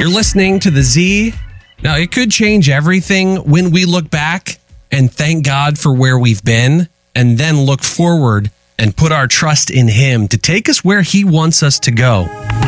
You're listening to The Z. Now, it could change everything when we look back and thank God for where we've been, and then look forward and put our trust in Him to take us where He wants us to go.